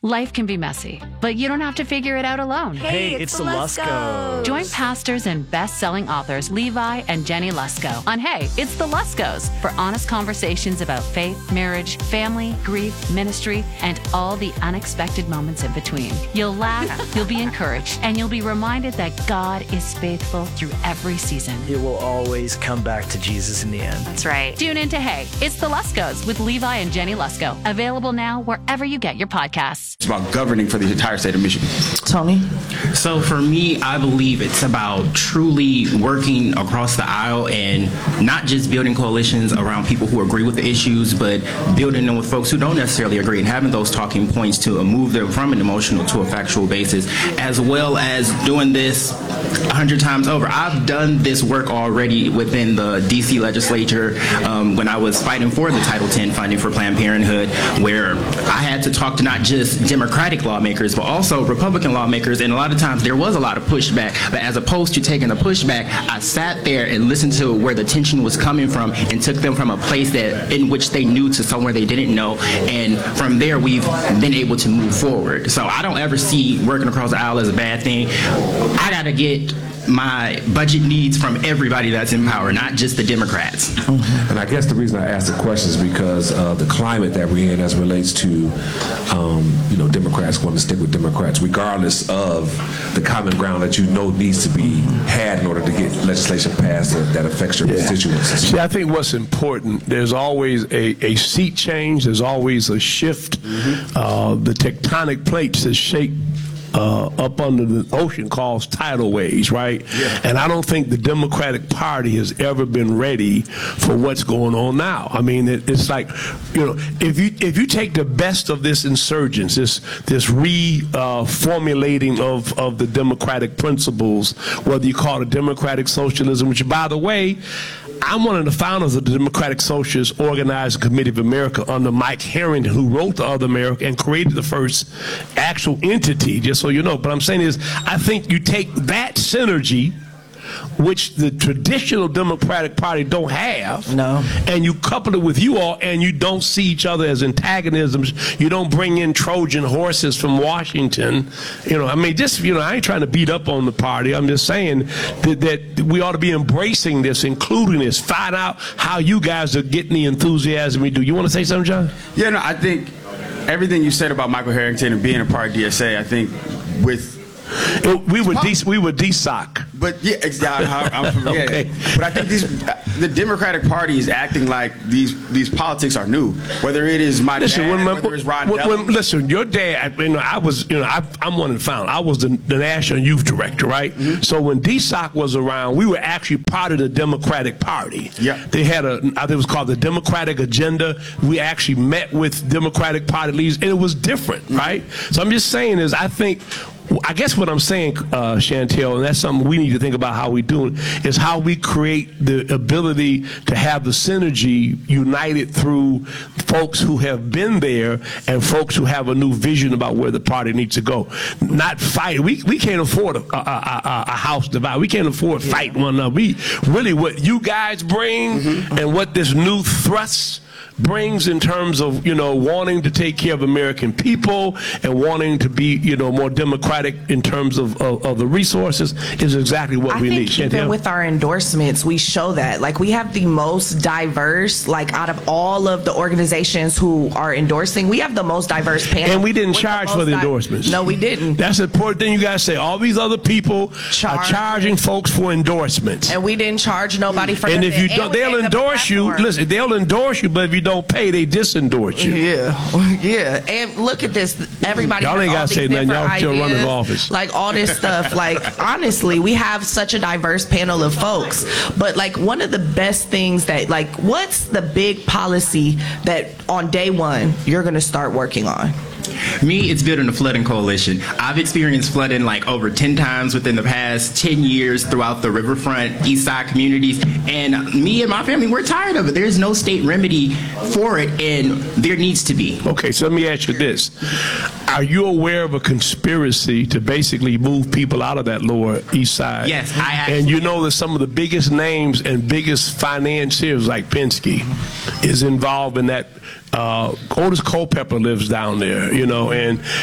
Life can be messy, but you don't have to figure it out alone. Hey, it's the Luskos. Join pastors and best-selling authors Levi and Jenny Lusko on Hey, It's the Luskos for honest conversations about faith, marriage, family, grief, ministry, and all the unexpected moments in between. You'll laugh, you'll be encouraged, and you'll be reminded that God is faithful through every season. It will always come back to Jesus in the end. That's right. Tune in to Hey, It's the Luskos with Levi and Jenny Lusko. Available now wherever you get your podcasts. It's about governing for the entire state of Michigan. Tony? So for me, I believe it's about truly working across the aisle and not just building coalitions around people who agree with the issues, but building them with folks who don't necessarily agree and having those talking points to move them from an emotional to a factual basis, as well as doing this 100 times over. I've done this work already within the D.C. legislature when I was fighting for the Title X funding for Planned Parenthood, where I had to talk to not just Democratic lawmakers, but also Republican lawmakers, and a lot of times there was a lot of pushback. But as opposed to taking the pushback, I sat there and listened to where the tension was coming from and took them from a place that in which they knew to somewhere they didn't know, and from there we've been able to move forward. So I don't ever see working across the aisle as a bad thing. I gotta get my budget needs from everybody that's in power, not just the Democrats. Mm-hmm. And I guess the reason I ask the question is because the climate that we're in as relates to, Democrats want to stick with Democrats, regardless of the common ground that needs to be had in order to get legislation passed that affects your constituents. See, I think what's important, there's always a seat change, there's always a shift. The tectonic plates that shake up under the ocean calls tidal waves, right? Yeah. And I don't think the Democratic Party has ever been ready for what's going on now. I mean, it's like, if you take the best of this insurgence, this reformulating of the democratic principles, whether you call it democratic socialism, which, by the way, I'm one of the founders of the Democratic Socialist Organizing Committee of America under Mike Harrington, who wrote The Other America and created the first actual entity, just so you know. But I'm saying is, I think you take that synergy, which the traditional Democratic Party don't have, and you couple it with you all, and you don't see each other as antagonisms. You don't bring in Trojan horses from Washington. I ain't trying to beat up on the party. I'm just saying that we ought to be embracing this, including this. Find out how you guys are getting the enthusiasm we do. You want to say something, John? Yeah, no, I think everything you said about Michael Harrington and being a part of DSA, I think we were DSOC. But yeah, exactly. Okay. But I think the Democratic Party is acting like these politics are new. Whether it is my dad, whether it's Rod Dell. Listen, your dad. I'm one of the founders. I was the National Youth Director, right? Mm-hmm. So when DSOC was around, we were actually part of the Democratic Party. Yeah. They had I think it was called the Democratic Agenda. We actually met with Democratic Party leaders, and it was different, right? So I'm just saying is, I guess what I'm saying, Chantel, and that's something we need to think about how we do it, is how we create the ability to have the synergy united through folks who have been there and folks who have a new vision about where the party needs to go. Not fight. We can't afford a house divide. We can't afford fighting one another. We really, what you guys bring and what this new thrust brings in terms of, wanting to take care of American people and wanting to be, more democratic in terms of the resources is exactly what we need. Even with our endorsements, we show that. Like, we have the most diverse, out of all of the organizations who are endorsing, we have the most diverse panel. And we didn't charge for the endorsements. No, we didn't. That's the important thing you guys say. All these other people are charging folks for endorsements. And we didn't charge nobody for nothing. And if you don't, they'll endorse you. Listen, they'll endorse you, but if you don't pay, they disendorse you. Yeah. And look at this. Everybody. Y'all ain't got to say nothing. Y'all still running the office. All this stuff. Honestly, we have such a diverse panel of folks. But one of the best things that what's the big policy that on day one you're going to start working on? Me, it's building a flooding coalition. I've experienced flooding over 10 times within the past 10 years throughout the riverfront, east side communities. And me and my family, we're tired of it. There's no state remedy for it, and there needs to be. Okay, so let me ask you this. Are you aware of a conspiracy to basically move people out of that lower east side? Yes, I have. And you know that some of the biggest names and biggest financiers like Penske is involved in that. Otis Culpepper lives down there, and